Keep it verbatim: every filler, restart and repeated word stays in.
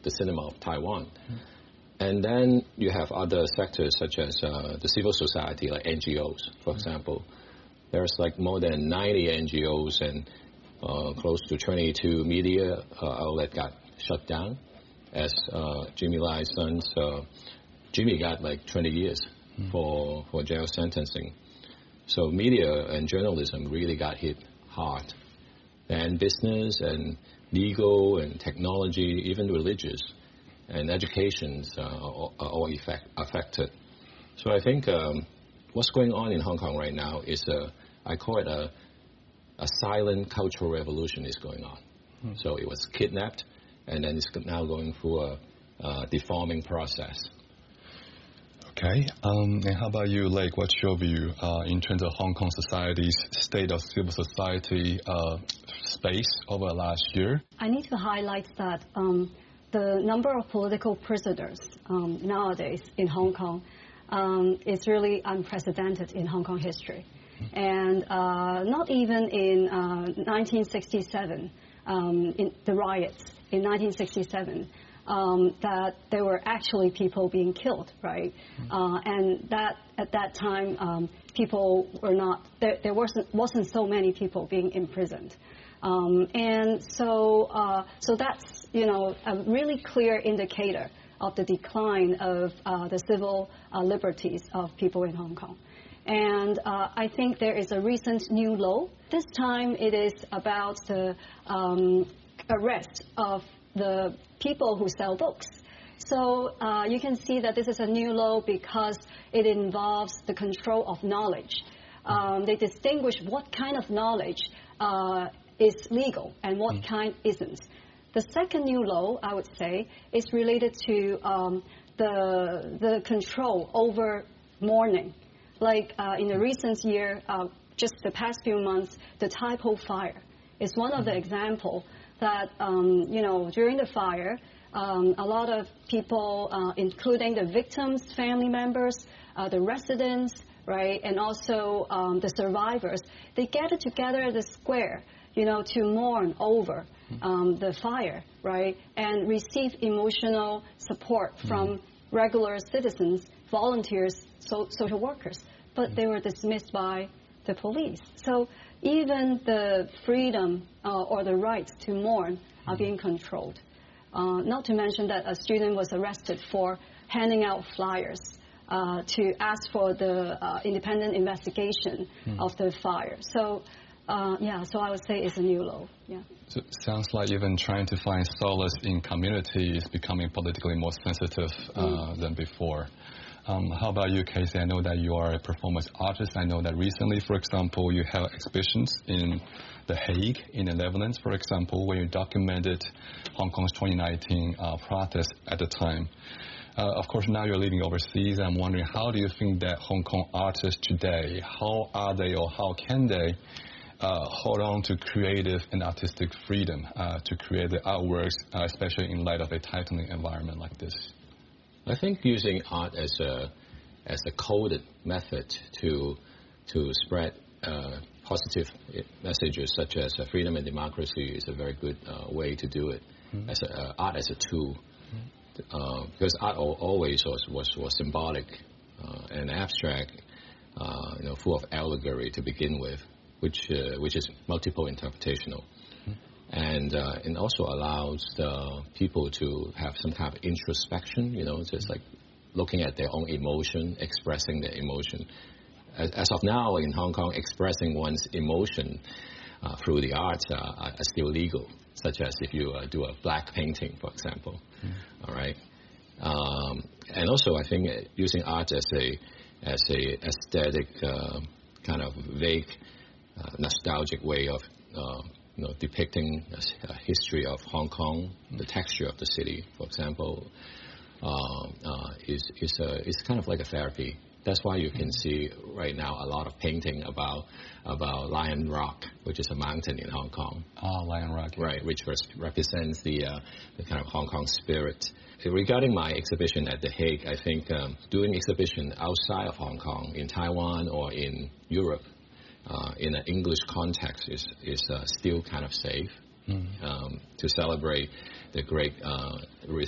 the cinema of Taiwan. Mm. And then you have other sectors such as uh, the civil society, like N G Os, for mm. example. There's like more than ninety N G Os and uh, close to twenty-two media uh, outlets got shut down. As uh, Jimmy Lai's sons, uh, Jimmy got like twenty years mm. for, for jail sentencing. So media and journalism really got hit hard. And business and legal and technology, even religious and education uh, are all effect, affected. So I think um, what's going on in Hong Kong right now is, a, I call it a, a silent cultural revolution is going on. Hmm. So it was kidnapped, and then it's now going through a, a deforming process. Okay, um, and how about you, Lake? What's your view uh, in terms of Hong Kong society's state of civil society uh, space over the last year? I need to highlight that um, the number of political prisoners um, nowadays in Hong Kong um, is really unprecedented in Hong Kong history. Mm-hmm. And uh, not even in uh, nineteen sixty-seven, um, in the riots in nineteen sixty-seven, Um, that there were actually people being killed, right? Mm-hmm. uh, and that at that time, um, people were not there. There wasn't wasn't so many people being imprisoned, um, and so uh, so that's you know a really clear indicator of the decline of uh, the civil uh, liberties of people in Hong Kong. And uh, I think there is a recent new law. This time it is about the um, arrest of the people who sell books. So uh, you can see that this is a new law because it involves the control of knowledge. Um, they distinguish what kind of knowledge uh, is legal and what mm. kind isn't. The second new law, I would say, is related to um, the, the control over mourning. Like uh, in the recent year, uh, just the past few months, the Tai Po fire is one of the examples that, um, you know, during the fire, um, a lot of people, uh, including the victims' family members, uh, the residents, right, and also um, the survivors, they gathered together at the square, you know, to mourn over um, the fire, right, and receive emotional support from mm-hmm. regular citizens, volunteers, so, social workers. But mm-hmm. they were dismissed by the police. So even the freedom uh, or the rights to mourn are being controlled. Uh, not to mention that a student was arrested for handing out flyers uh, to ask for the uh, independent investigation mm. of the fire. So, uh, yeah, so I would say it's a new law. Yeah. So it sounds like even trying to find solace in community is becoming politically more sensitive uh, mm. than before. Um, how about you, Casey? I know that you are a performance artist. I know that recently, for example, you have exhibitions in The Hague, in the Netherlands, for example, where you documented Hong Kong's twenty nineteen uh, protest at the time. Uh, of course, now you're living overseas. I'm wondering, how do you think that Hong Kong artists today, how are they or how can they uh, hold on to creative and artistic freedom uh, to create the artworks, uh, especially in light of a tightening environment like this? I think using art as a as a coded method to to spread uh, positive messages such as uh, freedom and democracy is a very good uh, way to do it. Mm-hmm. As a, uh, art as a tool, mm-hmm. uh, because art always was was, was symbolic uh, and abstract, uh, you know, full of allegory to begin with, which uh, which is multiple interpretational. And uh, it also allows the people to have some kind of introspection, you know, just like looking at their own emotion, expressing their emotion. As, as of now in Hong Kong, expressing one's emotion uh, through the arts uh, are still legal, such as if you uh, do a black painting, for example. Mm. All right. Um, and also, I think using art as a as a aesthetic uh, kind of vague, uh, nostalgic way of uh, You know, depicting a, a history of Hong Kong, the texture of the city, for example, uh, uh, is is a is kind of like a therapy. That's why you can see right now a lot of painting about about Lion Rock, which is a mountain in Hong Kong. Ah, Lion Rock, right, which represents the uh, the kind of Hong Kong spirit. Regarding my exhibition at The Hague, I think um, doing exhibition outside of Hong Kong, in Taiwan or in Europe, Uh, in an English context is is uh, still kind of safe mm. um, to celebrate the great uh, re